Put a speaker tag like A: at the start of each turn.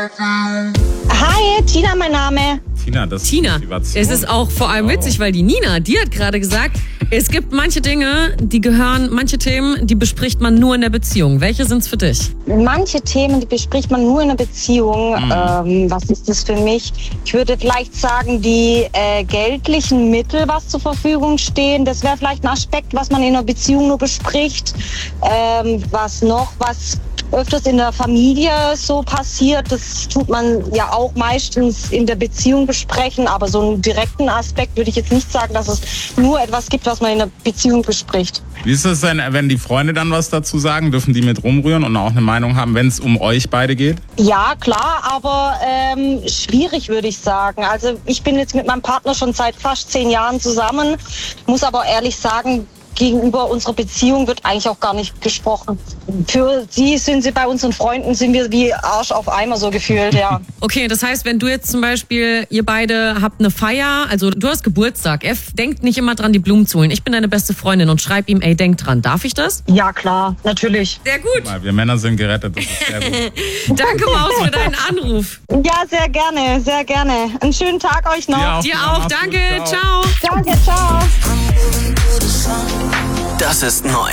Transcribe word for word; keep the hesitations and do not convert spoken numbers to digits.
A: Hi, Tina, mein Name.
B: Tina, das
C: Tina,
B: ist Motivation.
C: es ist auch vor allem witzig, weil die Nina, die hat gerade gesagt, es gibt manche Dinge, die gehören, manche Themen, die bespricht man nur in der Beziehung. Welche sind's für dich?
A: Manche Themen, die bespricht man nur in einer Beziehung.
B: Mhm.
A: Ähm, was ist das für mich? Ich würde vielleicht sagen, die äh, geldlichen Mittel, was zur Verfügung stehen, das wäre vielleicht ein Aspekt, was man in einer Beziehung nur bespricht. Ähm, was noch, was öfters in der Familie so passiert, das tut man ja auch meistens in der Beziehung besprechen, aber so einen direkten Aspekt würde ich jetzt nicht sagen, dass es nur etwas gibt, was man in der Beziehung bespricht.
B: Wie ist es denn, wenn die Freunde dann was dazu sagen? Dürfen die mit rumrühren und auch eine Meinung haben, wenn es um euch beide geht?
A: Ja, klar, aber ähm, schwierig würde ich sagen. Also ich bin jetzt mit meinem Partner schon seit fast zehn Jahren zusammen, muss aber ehrlich sagen, gegenüber unserer Beziehung wird eigentlich auch gar nicht gesprochen. Für sie sind sie bei unseren Freunden, sind wir wie Arsch auf Eimer so gefühlt, ja.
C: Okay, das heißt, wenn du jetzt zum Beispiel, ihr beide habt eine Feier, also du hast Geburtstag, er denkt nicht immer dran, die Blumen zu holen. Ich bin deine beste Freundin und schreib ihm, ey, denk dran. Darf ich das?
A: Ja, klar, natürlich.
C: Sehr gut.
B: Mal, wir Männer sind gerettet, das ist sehr gut.
C: Danke, Maus, für deinen Anruf.
A: Ja, sehr gerne, sehr gerne. Einen schönen Tag euch noch.
B: Dir auch.
C: Dir
B: Ja,
C: auch,
B: mach's gut.
C: danke,
B: Ciao.
C: ciao.
A: Danke, ciao.
D: Das ist neu.